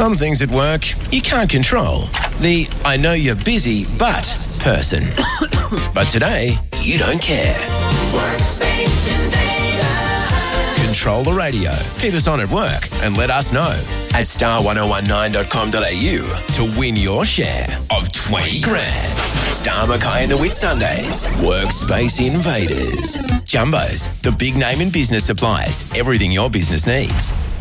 Some things at work you can't control. The I know you're busy, but person. But today, you don't care. Workspace Invader. Control the radio. Keep us on at work and let us know at star1019.com.au to win your share of 20 grand. Star Mackay and the Whitsundays. Workspace Invaders. Jumbos, the big name in business supplies. Everything your business needs.